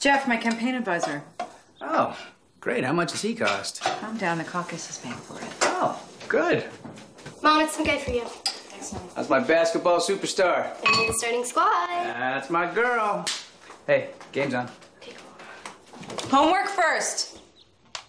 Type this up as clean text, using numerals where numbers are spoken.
Jeff, my campaign advisor. Oh, great. How much does he cost? Calm down. The caucus is paying for it. Oh, good. Mom, it's some guy for you. Excellent. That's my basketball superstar. And you're the starting squad. That's my girl. Hey, game's on. Homework first.